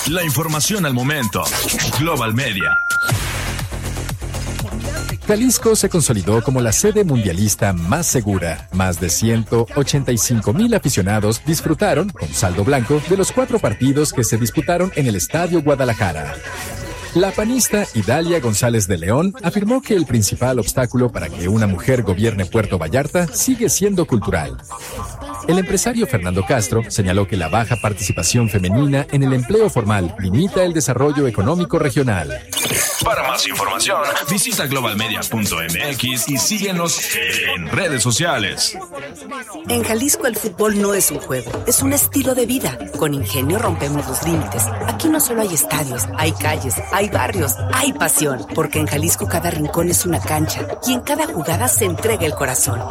La información al momento. Global Media. Jalisco se consolidó como la sede mundialista más segura. Más de 185,000 aficionados disfrutaron, con saldo blanco, de los 4 partidos que se disputaron en el Estadio Guadalajara. La panista Idalia González de León afirmó que el principal obstáculo para que una mujer gobierne Puerto Vallarta sigue siendo cultural. El empresario Fernando Castro señaló que la baja participación femenina en el empleo formal limita el desarrollo económico regional. Para más información, visita globalmedia.mx y síguenos en redes sociales. En Jalisco el fútbol no es un juego, es un estilo de vida. Con Ingenio rompemos los límites. Aquí no solo hay estadios, hay calles, hay barrios, hay pasión. Porque en Jalisco cada rincón es una cancha y en cada jugada se entrega el corazón.